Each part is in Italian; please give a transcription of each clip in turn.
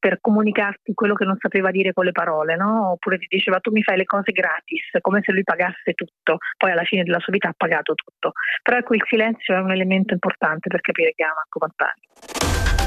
per comunicarti quello che non sapeva dire con le parole, no? Oppure ti diceva tu mi fai le cose gratis, come se lui pagasse tutto, poi alla fine della sua vita ha pagato tutto. Però ecco, il silenzio è un elemento importante per capire chi è Marco Pantani.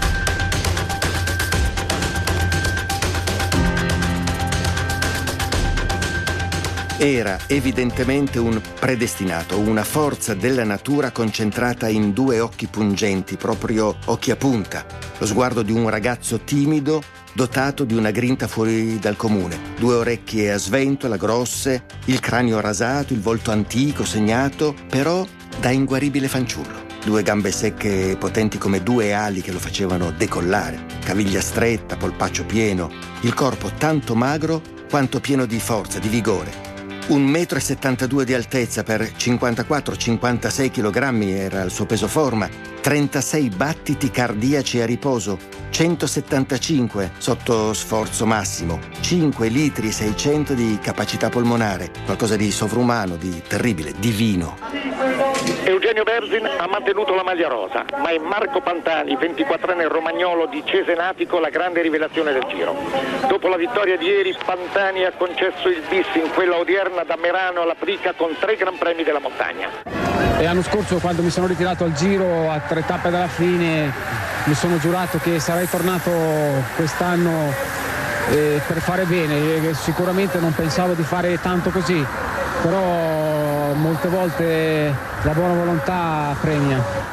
Era evidentemente un predestinato, una forza della natura concentrata in due occhi pungenti, proprio occhi a punta, lo sguardo di un ragazzo timido, dotato di una grinta fuori dal comune, due orecchie a sventola grosse, il cranio rasato, il volto antico, segnato, però da inguaribile fanciullo. Due gambe secche e potenti come due ali che lo facevano decollare, caviglia stretta, polpaccio pieno, il corpo tanto magro quanto pieno di forza, di vigore. 1,72 m di altezza per 54-56 kg era il suo peso forma, 36 battiti cardiaci a riposo, 175 sotto sforzo massimo, 5 litri e 600 di capacità polmonare, qualcosa di sovrumano, di terribile, divino. Eugenio Berzin ha mantenuto la maglia rosa, ma è Marco Pantani, 24enne romagnolo di Cesenatico, la grande rivelazione del Giro. Dopo la vittoria di ieri, Pantani ha concesso il bis in quella odierna da Merano alla Prica con 3 Gran Premi della montagna. E l'anno scorso, quando mi sono ritirato al Giro a 3 tappe dalla fine, mi sono giurato che sarei tornato quest'anno per fare bene. Sicuramente non pensavo di fare tanto così, però molte volte la buona volontà premia.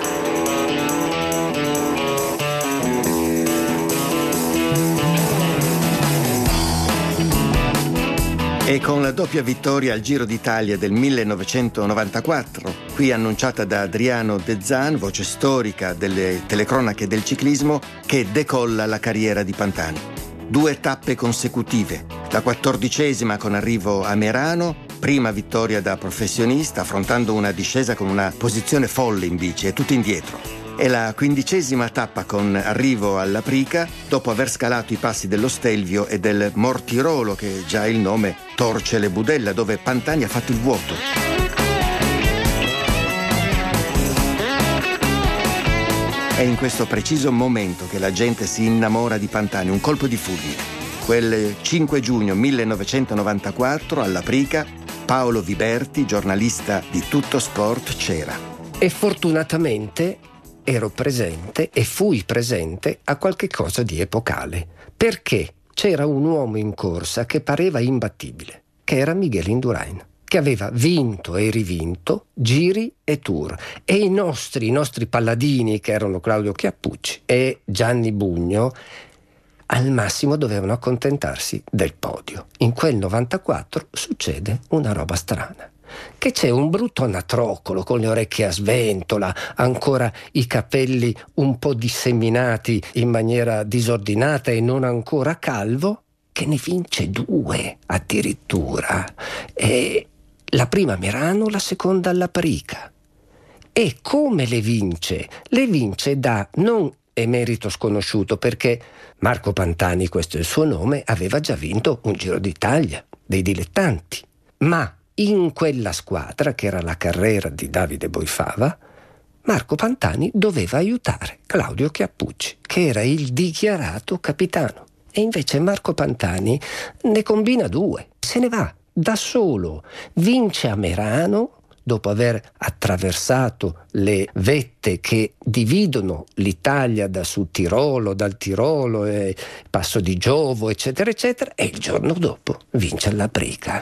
E con la doppia vittoria al Giro d'Italia del 1994, qui annunciata da Adriano De Zan, voce storica delle telecronache del ciclismo, che decolla la carriera di Pantani. 2 tappe consecutive, la 14ª con arrivo a Merano, prima vittoria da professionista affrontando una discesa con una posizione folle in bici e tutto indietro. E la 15ª tappa con arrivo alla Prica, dopo aver scalato i passi dello Stelvio e del Mortirolo, che già il nome torce le budella, dove Pantani ha fatto il vuoto. È in questo preciso momento che la gente si innamora di Pantani, un colpo di fulmine. Quel 5 giugno 1994 alla Prica, Paolo Viberti, giornalista di Tutto Sport, c'era. E fortunatamente ero presente e fui presente a qualche cosa di epocale, perché c'era un uomo in corsa che pareva imbattibile, che era Miguel Indurain, che aveva vinto e rivinto giri e tour, e i nostri palladini, che erano Claudio Chiappucci e Gianni Bugno, al massimo dovevano accontentarsi del podio. In quel 94 succede una roba strana, che c'è un brutto anatroccolo con le orecchie a sventola, ancora i capelli un po' disseminati in maniera disordinata e non ancora calvo, che ne vince 2 addirittura, e la prima a Merano, la seconda alla Prica. E come le vince? Le vince da non emerito sconosciuto, perché Marco Pantani, questo è il suo nome, aveva già vinto un Giro d'Italia dei dilettanti, ma in quella squadra, che era la carrera di Davide Boifava, Marco Pantani doveva aiutare Claudio Chiappucci, che era il dichiarato capitano. E invece Marco Pantani ne combina 2, se ne va da solo, vince a Merano, dopo aver attraversato le vette che dividono l'Italia dal Tirolo e Passo di Giovo, eccetera, eccetera, e il giorno dopo vince alla Prica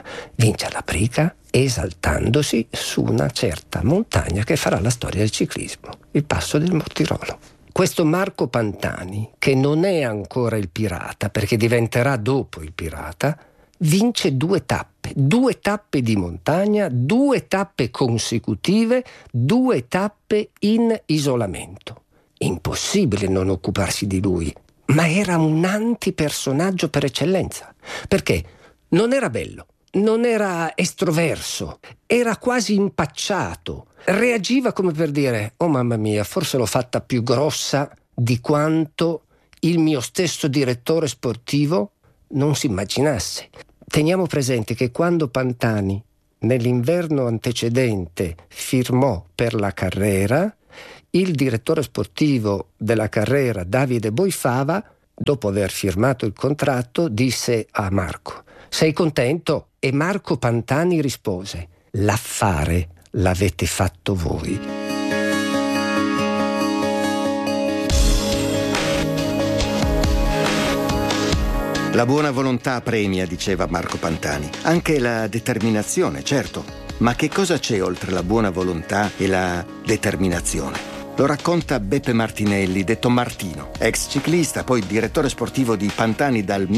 esaltandosi su una certa montagna che farà la storia del ciclismo, il Passo del Mortirolo. Questo Marco Pantani, che non è ancora il pirata, perché diventerà dopo il pirata, vince 2 tappe di montagna, 2 tappe consecutive, 2 tappe in isolamento. Impossibile non occuparsi di lui, ma era un antipersonaggio per eccellenza, perché non era bello, non era estroverso, era quasi impacciato, reagiva come per dire: oh mamma mia, forse l'ho fatta più grossa di quanto il mio stesso direttore sportivo non si immaginasse. Teniamo presente che quando Pantani nell'inverno antecedente firmò per la Carrera, il direttore sportivo della Carrera, Davide Boifava, dopo aver firmato il contratto, disse a Marco: sei contento? E Marco Pantani rispose: l'affare l'avete fatto voi. La buona volontà premia, diceva Marco Pantani, anche la determinazione, certo, ma che cosa c'è oltre la buona volontà e la determinazione? Lo racconta Beppe Martinelli, detto Martino, ex ciclista, poi direttore sportivo di Pantani dal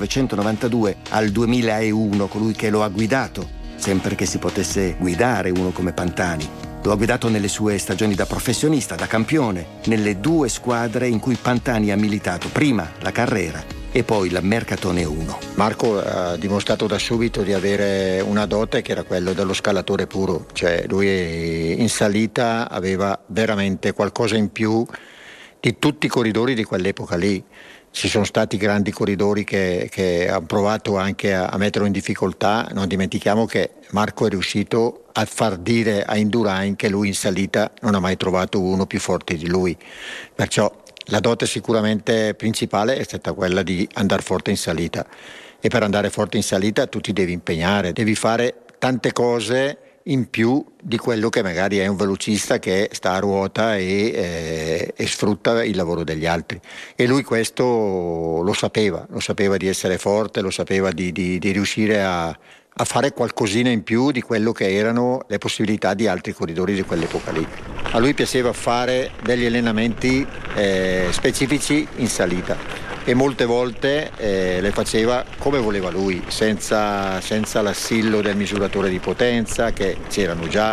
1992 al 2001, colui che lo ha guidato, sempre che si potesse guidare uno come Pantani. Lo ha guidato nelle sue stagioni da professionista, da campione, nelle 2 squadre in cui Pantani ha militato, prima la Carrera e poi la Mercatone 1. Marco ha dimostrato da subito di avere una dote che era quello dello scalatore puro, cioè lui in salita aveva veramente qualcosa in più di tutti i corridori di quell'epoca lì. Ci sono stati grandi corridori che hanno provato anche a metterlo in difficoltà. Non dimentichiamo che Marco è riuscito a far dire a Indurain che lui in salita non ha mai trovato uno più forte di lui, perciò la dote sicuramente principale è stata quella di andare forte in salita, e per andare forte in salita tu ti devi impegnare, devi fare tante cose in più di quello che magari è un velocista che sta a ruota e sfrutta il lavoro degli altri, e lui questo lo sapeva di essere forte, lo sapeva di riuscire a fare qualcosina in più di quello che erano le possibilità di altri corridori di quell'epoca lì. A lui piaceva fare degli allenamenti specifici in salita, e molte volte le faceva come voleva lui, senza l'assillo del misuratore di potenza, che c'erano già,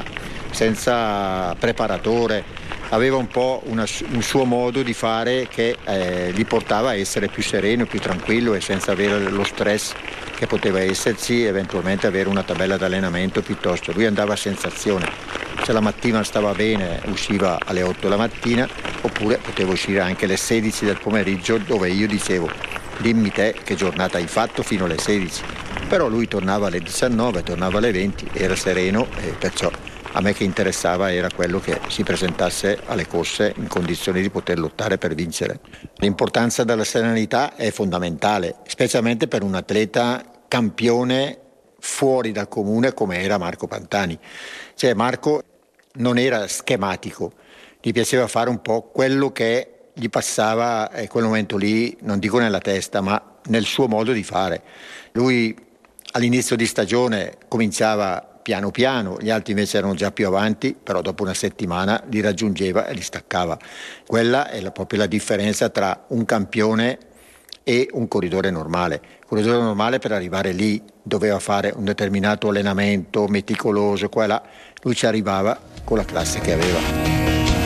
senza preparatore. Aveva un po' un suo modo di fare che gli portava a essere più sereno, più tranquillo, e senza avere lo stress che poteva esserci, eventualmente avere una tabella d'allenamento piuttosto. Lui andava a sensazione. Se la mattina stava bene usciva alle 8 la mattina, oppure poteva uscire anche alle 16 del pomeriggio, dove io dicevo: dimmi te che giornata hai fatto fino alle 16. Però lui tornava alle 19, tornava alle 20, era sereno, e perciò a me che interessava era quello che si presentasse alle corse in condizioni di poter lottare per vincere. L'importanza della serenità è fondamentale, specialmente per un atleta campione fuori dal comune come era Marco Pantani. Cioè Marco non era schematico, gli piaceva fare un po' quello che gli passava in quel momento lì, non dico nella testa, ma nel suo modo di fare. Lui all'inizio di stagione cominciava piano piano, gli altri invece erano già più avanti, però dopo una settimana li raggiungeva e li staccava. Quella è proprio la differenza tra un campione e un corridore normale. Il corridore normale, per arrivare lì, doveva fare un determinato allenamento meticoloso, qua e là. Lui ci arrivava con la classe che aveva.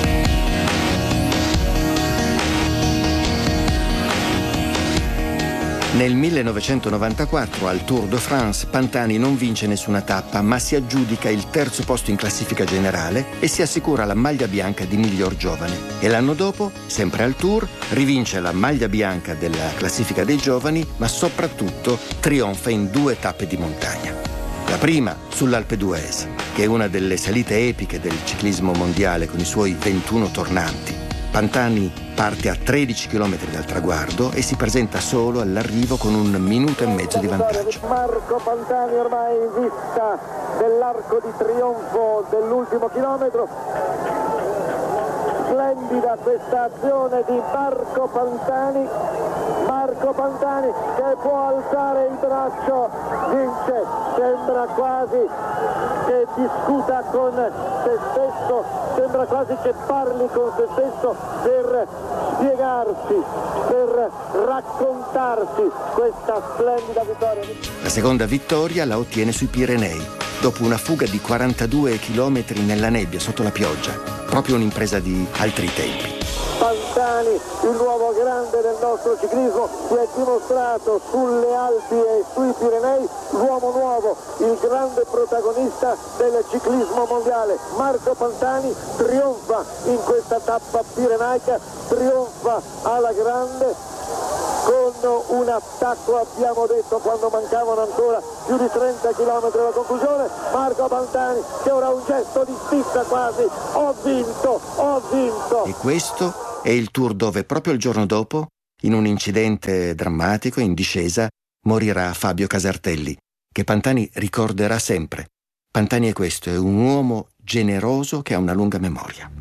Nel 1994 al Tour de France Pantani non vince nessuna tappa, ma si aggiudica il 3° posto in classifica generale e si assicura la maglia bianca di miglior giovane. E l'anno dopo, sempre al Tour, rivince la maglia bianca della classifica dei giovani, ma soprattutto trionfa in 2 tappe di montagna. La prima sull'Alpe d'Huez, che è una delle salite epiche del ciclismo mondiale con i suoi 21 tornanti. Pantani parte a 13 km dal traguardo e si presenta solo all'arrivo con 1 minuto e mezzo di vantaggio. Marco Pantani ormai in vista dell'arco di trionfo dell'ultimo chilometro. Splendida questa azione di Marco Pantani che può alzare il braccio, vince, sembra quasi che discuta con se stesso, sembra quasi che parli con se stesso per spiegarsi, per raccontarsi questa splendida vittoria. La seconda vittoria la ottiene sui Pirenei, dopo una fuga di 42 km nella nebbia sotto la pioggia, proprio un'impresa di altri tempi. Pantani, il nuovo grande del nostro ciclismo, si è dimostrato sulle Alpi e sui Pirenei l'uomo nuovo, il grande protagonista del ciclismo mondiale. Marco Pantani trionfa in questa tappa pirenaica, trionfa alla grande con un attacco, abbiamo detto, quando mancavano ancora più di 30 km alla conclusione. Marco Pantani che ora ha un gesto di stizza quasi: ho vinto. E questo è il Tour dove proprio il giorno dopo in un incidente drammatico in discesa morirà Fabio Casartelli, che Pantani ricorderà sempre. Pantani è questo, è un uomo generoso che ha una lunga memoria.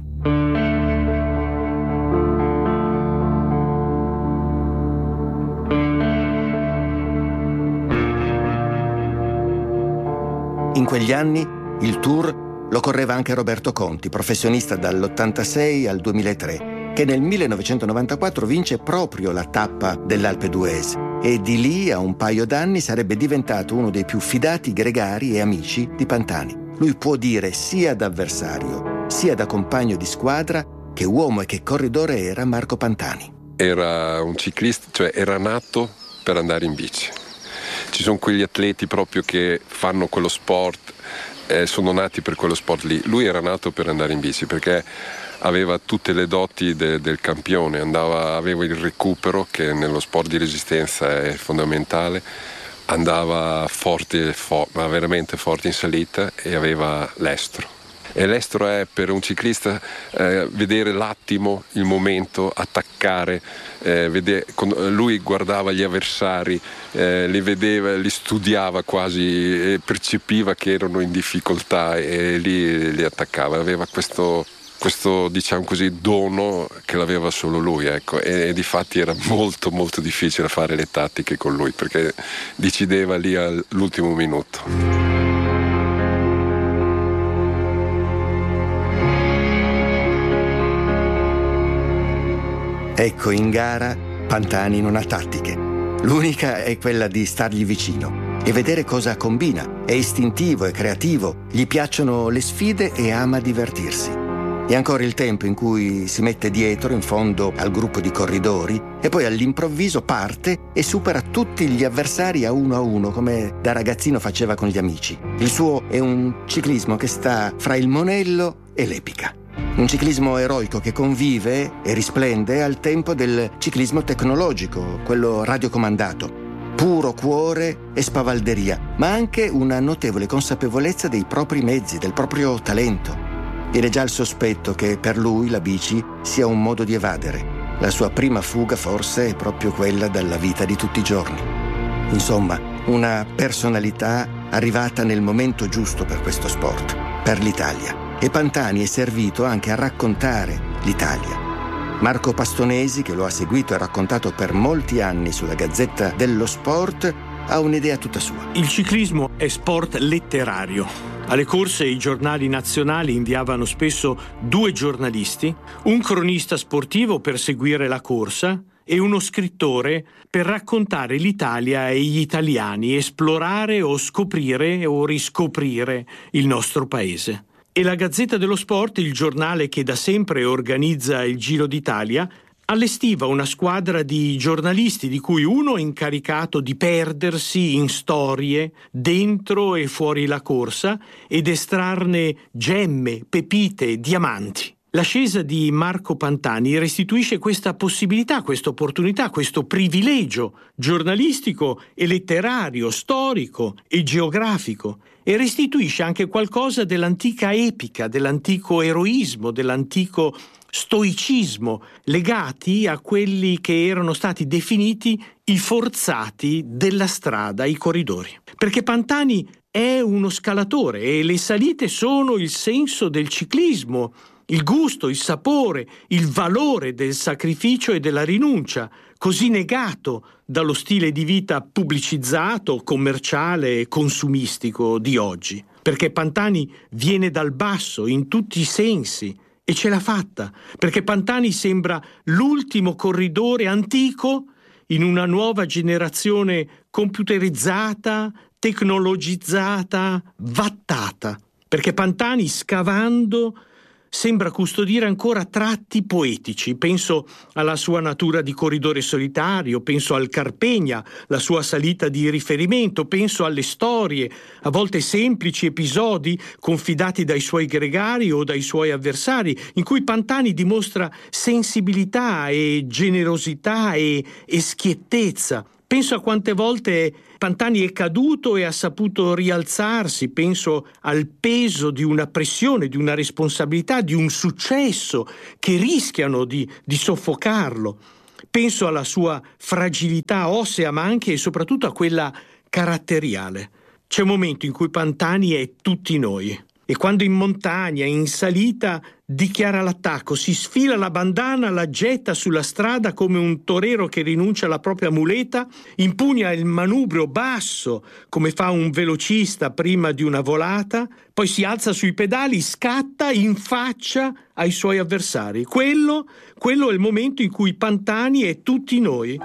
In quegli anni il Tour lo correva anche Roberto Conti, professionista dall'86 al 2003, che nel 1994 vince proprio la tappa dell'Alpe d'Huez e di lì a un paio d'anni sarebbe diventato uno dei più fidati gregari e amici di Pantani. Lui può dire sia da avversario sia da compagno di squadra che uomo e che corridore era Marco Pantani. Era un ciclista, cioè era nato per andare in bici. Ci sono quegli atleti proprio che fanno quello sport, sono nati per quello sport lì. Lui era nato per andare in bici perché aveva tutte le doti del campione, aveva il recupero che nello sport di resistenza è fondamentale, andava forte, ma veramente forte in salita, e aveva l'estro. E l'estro è per un ciclista vedere l'attimo, il momento, attaccare, lui guardava gli avversari, li vedeva, li studiava quasi, e percepiva che erano in difficoltà e li attaccava. Aveva questo diciamo così dono che l'aveva solo lui, ecco, e difatti era molto molto difficile fare le tattiche con lui perché decideva lì all'ultimo minuto. Ecco, in gara Pantani non ha tattiche. L'unica è quella di stargli vicino e vedere cosa combina. È istintivo, è creativo, gli piacciono le sfide e ama divertirsi. E ancora il tempo in cui si mette dietro, in fondo al gruppo di corridori, e poi all'improvviso parte e supera tutti gli avversari a uno, come da ragazzino faceva con gli amici. Il suo è un ciclismo che sta fra il monello e l'epica. Un ciclismo eroico che convive e risplende al tempo del ciclismo tecnologico, quello radiocomandato. Puro cuore e spavalderia, ma anche una notevole consapevolezza dei propri mezzi, del proprio talento. Viene già il sospetto che per lui la bici sia un modo di evadere. La sua prima fuga forse è proprio quella dalla vita di tutti i giorni. Insomma, una personalità arrivata nel momento giusto per questo sport, per l'Italia. E Pantani è servito anche a raccontare l'Italia. Marco Pastonesi, che lo ha seguito e raccontato per molti anni sulla Gazzetta dello Sport, ha un'idea tutta sua. Il ciclismo è sport letterario. Alle corse i giornali nazionali inviavano spesso 2 giornalisti, un cronista sportivo per seguire la corsa e uno scrittore per raccontare l'Italia e gli italiani, esplorare o scoprire o riscoprire il nostro paese. E la Gazzetta dello Sport, il giornale che da sempre organizza il Giro d'Italia, allestiva una squadra di giornalisti di cui uno è incaricato di perdersi in storie dentro e fuori la corsa ed estrarne gemme, pepite, diamanti. L'ascesa di Marco Pantani restituisce questa possibilità, questa opportunità, questo privilegio giornalistico e letterario, storico e geografico, e restituisce anche qualcosa dell'antica epica, dell'antico eroismo, dell'antico stoicismo, legati a quelli che erano stati definiti i forzati della strada, i corridori. Perché Pantani è uno scalatore e le salite sono il senso del ciclismo, il gusto, il sapore, il valore del sacrificio e della rinuncia, così negato dallo stile di vita pubblicizzato, commerciale e consumistico di oggi. Perché Pantani viene dal basso in tutti i sensi e ce l'ha fatta. Perché Pantani sembra l'ultimo corridore antico in una nuova generazione computerizzata, tecnologizzata, vattata. Perché Pantani, scavando, sembra custodire ancora tratti poetici. Penso alla sua natura di corridore solitario, penso al Carpegna, la sua salita di riferimento, penso alle storie, a volte semplici episodi confidati dai suoi gregari o dai suoi avversari, in cui Pantani dimostra sensibilità e generosità e schiettezza. Penso a quante volte Pantani è caduto e ha saputo rialzarsi, penso al peso di una pressione, di una responsabilità, di un successo che rischiano di soffocarlo. Penso alla sua fragilità ossea, ma anche e soprattutto a quella caratteriale. C'è un momento in cui Pantani è tutti noi. E quando in montagna, in salita, dichiara l'attacco, si sfila la bandana, la getta sulla strada come un torero che rinuncia alla propria muleta, impugna il manubrio basso come fa un velocista prima di una volata, poi si alza sui pedali, scatta in faccia ai suoi avversari. Quello è il momento in cui Pantani è tutti noi.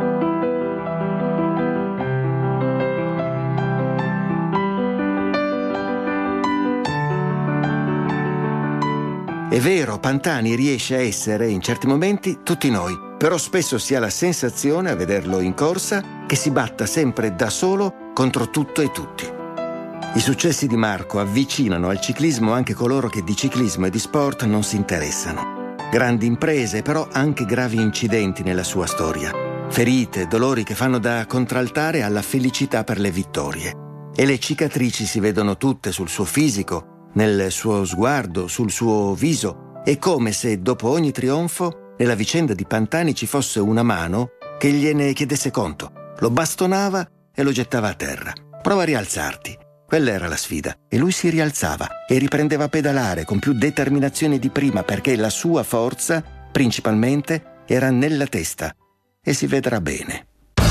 È vero, Pantani riesce a essere in certi momenti tutti noi, però spesso si ha la sensazione, a vederlo in corsa, che si batta sempre da solo contro tutto e tutti. I successi di Marco avvicinano al ciclismo anche coloro che di ciclismo e di sport non si interessano. Grandi imprese, però anche gravi incidenti nella sua storia. Ferite, dolori che fanno da contraltare alla felicità per le vittorie. E le cicatrici si vedono tutte sul suo fisico, nel suo sguardo, sul suo viso. È come se dopo ogni trionfo nella vicenda di Pantani ci fosse una mano che gliene chiedesse conto, lo bastonava e lo gettava a terra. Prova a rialzarti. Quella era la sfida e lui si rialzava e riprendeva a pedalare con più determinazione di prima, perché la sua forza principalmente era nella testa, e si vedrà bene.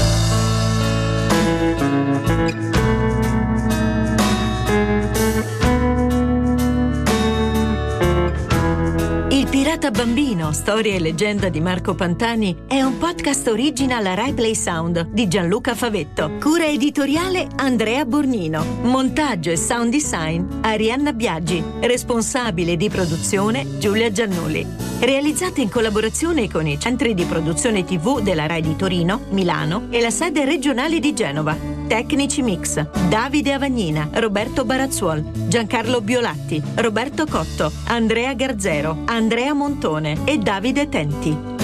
Il Pirata Bambino, storia e leggenda di Marco Pantani, è un podcast original Rai Play Sound di Gianluca Favetto. Cura editoriale Andrea Borgnino. Montaggio e sound design Arianna Biaggi. Responsabile di produzione Giulia Giannulli. Realizzate in collaborazione con i centri di produzione TV della Rai di Torino, Milano e la sede regionale di Genova. Tecnici mix Davide Avagnina, Roberto Barazzuol, Giancarlo Biolatti, Roberto Cotto, Andrea Garzero, Andrea Montone e Davide Tenti.